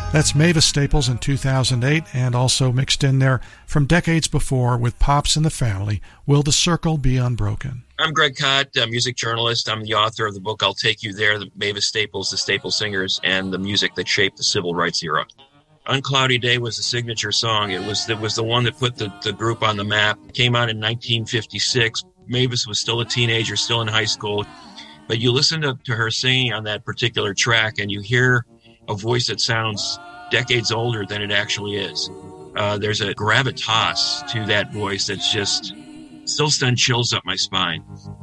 That's Mavis Staples in 2008, and also mixed in there from decades before with Pops and the Family, Will the Circle Be Unbroken? I'm Greg Kot, a music journalist. I'm the author of the book I'll Take You There, the Mavis Staples, the Staple Singers, and the music that shaped the civil rights era. Uncloudy Day was the signature song. It was the one that put the group on the map. It came out in 1956. Mavis was still a teenager, still in high school. But you listen to her singing on that particular track, and you hear a voice that sounds decades older than it actually is. There's a gravitas to that voice that's just still sends chills up my spine.